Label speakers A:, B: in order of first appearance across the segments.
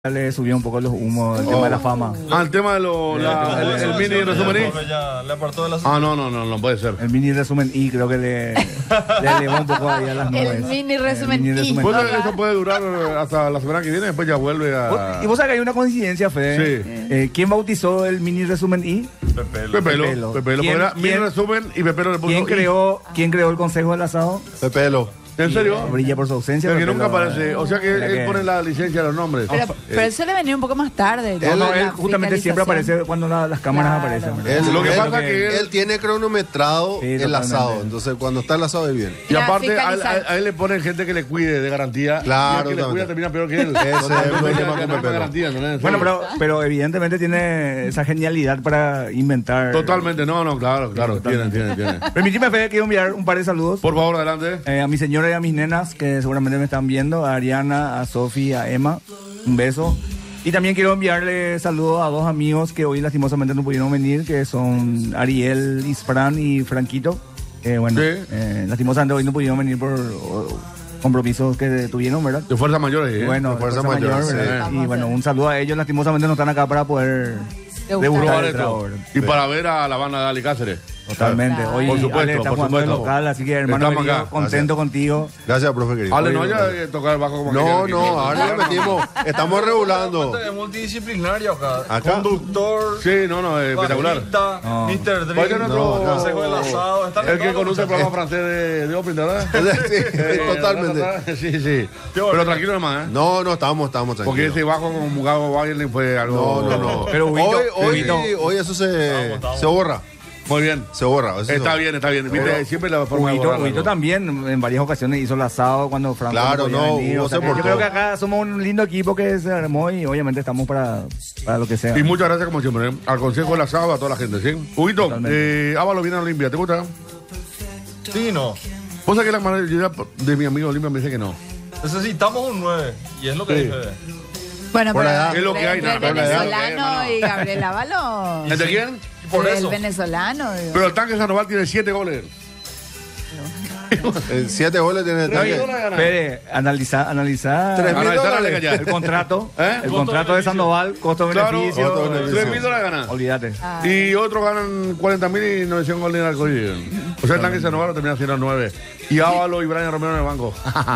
A: Le subió un poco los humos, el tema de la fama.
B: El tema de el mini resumen I.
C: Ya le apartó de la
B: No puede ser.
A: El mini resumen I creo que le elevó un poco ahí a las nubes.
D: El mini resumen I.
B: Pues eso puede durar hasta la semana que viene, después ya vuelve a...
A: Y vos sabés que hay una coincidencia, Fede.
B: Sí.
A: ¿Quién bautizó el mini resumen I?
B: Pepelo. Porque era mini resumen y Pepelo le puso
A: ¿Quién creó el Consejo del Asado?
E: Pepelo.
B: ¿En serio?
A: Brilla por su ausencia.
B: Porque
A: Pepelo,
B: nunca aparece. O sea que él pone la licencia de los nombres.
D: Pero él suele venir un poco más tarde.
A: Él justamente siempre aparece cuando las cámaras aparecen.
B: Lo que pasa es que
E: él tiene cronometrado el asado. Entonces, cuando está el asado, él viene.
B: Y aparte, a él le ponen gente que le cuide de garantía.
E: Claro,
B: y el que le cuida termina peor que él.
E: Ese es el problema con Pepelo.
B: Garantía, ¿no?
A: Bueno, pero evidentemente tiene esa genialidad para inventar.
B: Totalmente, claro. Tiene.
A: Permíteme, Fede, quiero enviar un par de saludos.
B: Por favor, adelante.
A: A mi señora y a mis nenas, que seguramente me están viendo, a Ariana, a Sofi, a Emma, un beso. Y también quiero enviarle saludos a dos amigos que hoy lastimosamente no pudieron venir, que son Ariel, Isfran y Franquito. Lastimosamente hoy no pudieron venir por compromisos que tuvieron, ¿verdad?
B: De fuerzas mayores,
A: Bueno,
E: de fuerza mayor,
A: ¿verdad? Y bueno, un saludo a ellos, lastimosamente no están acá para poder
B: probar
A: el trago,
B: esto. Y para ver a la banda de Ali Cáceres.
A: Totalmente.
D: Claro.
A: Hoy
B: Por supuesto,
A: Ale está jugando de local, así que hermano,
B: Estamos
A: querido,
B: acá.
A: contento contigo.
E: Gracias, profe querido.
B: Ale, no haya tocar el bajo como
E: No, ahora ya metimos. Estamos regulando.
C: Es multidisciplinario acá.
E: ¿Acá?
C: Conductor.
B: Sí, espectacular.
C: Barrista,
A: No.
C: Mr.
B: Vaya
C: Dream,
B: nuestro-
C: Consejo del Asado. Están
B: El que
C: todos
B: conoce el
C: los
B: programa francés de Open, ¿verdad?
E: Sí, totalmente.
B: Sí. Pero tranquilo nomás, ¿eh?
E: No, estamos tranquilos.
B: Porque ese bajo con Mugabo Bayern fue algo...
E: No.
A: Pero
E: Hoy eso se borra.
B: Muy bien.
E: Se borra. Eso
B: Está
E: se
B: bien. Viste, siempre la forma de
A: Huguito
B: borrarlo.
A: también en varias ocasiones hizo el asado cuando Franco
E: Claro,
A: podía
E: no,
A: venir.
E: Hugo
A: O sea,
E: se
A: yo
E: portó.
A: creo que acá somos un lindo equipo que se armó y obviamente estamos para lo que sea.
B: Y muchas gracias como siempre, ¿eh? Al Consejo del Asado, a toda la gente, ¿sí? Huguito, Ávalo viene a Olimpia, ¿te gusta?
C: Sí, no.
B: Vos sabés que la mayoría de mi amigo Olimpia me dice que no.
C: Necesitamos un 9. Y es lo que dice.
D: Bueno,
E: Por la
D: pero
E: edad.
B: Es lo que hay,
D: entre
B: nada,
D: el
B: por la edad.
D: venezolano y Gabriel Ávalo.
B: ¿Entre quién?
C: Por
D: El
C: eso.
D: venezolano. Digo.
B: Pero el tanque Sandoval tiene 7 goles.
E: 7 goles tiene el tanque.
A: Fede, analizar
E: $3,000.
A: el contrato,
B: ¿Eh?
A: el contrato de Sandoval,
B: Claro,
A: costo-beneficio.
B: $3,000 ganan.
A: Olvídate.
B: Y otros ganan 40.000 y no hicieron gol ni en el Arcoíris. O sea, el tanque Sandoval lo termina haciendo 9. Y Ávalo y Brian Romero en el banco.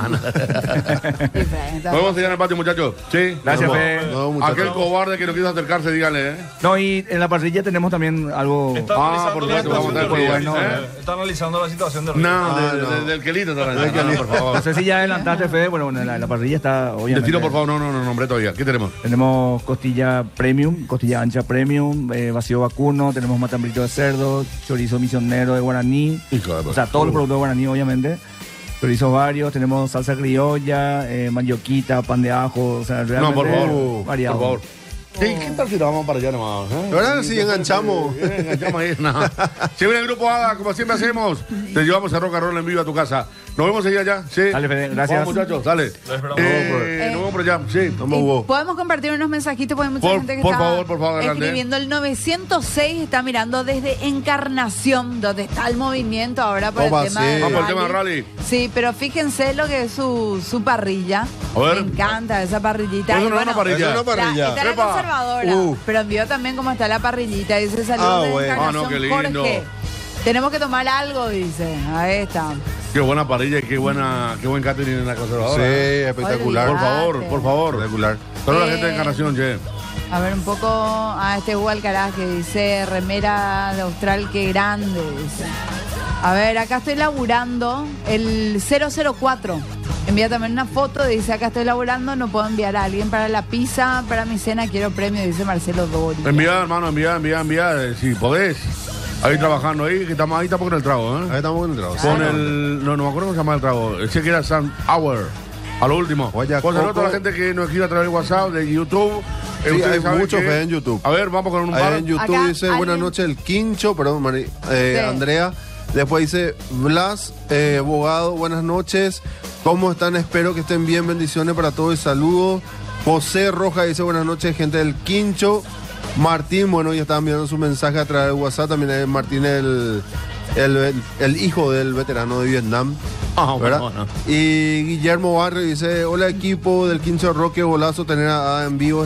B: Nos vemos allá en el patio, muchachos. Sí.
A: Gracias,
E: No,
A: Fede.
E: no, muchachos.
B: Aquel cobarde que no quiso acercarse, díganle, ¿eh?
A: No, y en la parrilla tenemos también algo.
C: Está
B: por
C: analizando la
B: supuesto, vamos a
C: situación
B: estar
C: de River.
B: bueno, ¿eh?
C: Está analizando la situación de River.
B: No, del Quelito. Por favor.
A: No sé si ya adelantaste, Fede. Bueno, la parrilla está obviamente.
B: Destino, por favor, no nombré todavía. ¿Qué tenemos?
A: Tenemos costilla premium, costilla ancha premium, vacío vacuno, tenemos matambrito de cerdo, chorizo misionero de guaraní,
B: Hijo de
A: o sea, todos los productos de guaraní, obviamente. Chorizos varios, tenemos salsa criolla, mandioquita, pan de ajo, o sea, realmente
B: por favor,
A: variado.
B: por favor. ¿Qué tal si nos vamos para allá nomás?
E: ¿Verdad? Sí, enganchamos.
B: Enganchamos ahí. No. Si viene el grupo ADA, como siempre hacemos, te llevamos a Rock and Roll en vivo a tu casa. Nos vemos allá, ¿sí?
A: Dale, Fede, gracias.
B: Vamos, muchachos, dale.
C: Lo esperamos.
B: Nos vemos por allá, sí.
E: ¿Cómo hubo?
D: Podemos compartir unos mensajitos porque hay mucha gente que
B: por
D: está
B: favor, adelante.
D: escribiendo. El 906 está mirando desde Encarnación, donde está el movimiento ahora por
E: Opa,
D: el tema
E: sí.
D: del
B: Vamos al tema del rally.
D: Sí, pero fíjense lo que es su parrilla.
B: A ver.
D: Me encanta esa parrillita.
B: Eso
D: Y
B: no es una
D: bueno,
B: parrilla.
E: Es una parrilla.
D: Está la
B: Epa.
D: conservadora, pero envió también cómo está la parrillita. Dice saludos
E: Ah,
D: de
E: bueno.
D: Encarnación,
B: Ah, no, qué lindo.
D: Jorge. Tenemos que tomar algo, dice. Ahí está.
B: Qué buena parrilla y qué buen catering en la
E: Sí,
B: conservadora.
E: espectacular.
B: Por favor.
E: Espectacular.
B: Saludos a la gente de Encarnación, che.
D: A ver un poco a este Hugo Alcaraz que dice remera de Austral, qué grande, dice. A ver, acá estoy laburando el 004. Envía también una foto, dice acá estoy laburando, no puedo enviar a alguien para la pizza, para mi cena quiero premio, dice Marcelo Dori.
B: Envía, hermano, envía, si podés. Ahí trabajando ahí, que estamos ahí, estamos con el trago, ¿eh?
E: Ahí estamos con el trago.
B: Con el... No me acuerdo cómo se llama el trago. Ese que era Sun Hour. A lo último.
E: Guaya,
B: Por saludo a toda la
E: Coco.
B: gente que nos escribe a través de WhatsApp, de YouTube.
E: Sí,
B: Ustedes
E: hay
B: saben
E: muchos
B: que-
E: fe en YouTube.
B: A ver, vamos con un
E: Ahí
B: par.
E: en YouTube
D: Acá
E: dice
D: alguien-
E: buenas noches el Quincho, perdón,
D: Sí.
E: Andrea. Después dice Blas, abogado, buenas noches. ¿Cómo están? Espero que estén bien. Bendiciones para todos y saludos. José Roja dice buenas noches, gente del Quincho. Martín, bueno, ya estaban enviando su mensaje a través de WhatsApp. También es Martín, el hijo del veterano de Vietnam. ¿verdad?
B: bueno.
E: Y Guillermo Barrio dice, hola equipo del Quincho Roque, golazo tener a Ada en vivo.